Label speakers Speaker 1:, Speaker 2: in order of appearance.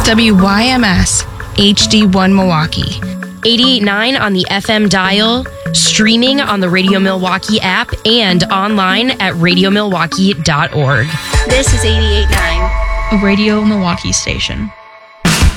Speaker 1: WYMS HD1 Milwaukee.
Speaker 2: 88.9 on the FM dial, streaming on the Radio Milwaukee app, and online at radiomilwaukee.org.
Speaker 3: This is 88.9,
Speaker 1: a Radio Milwaukee station.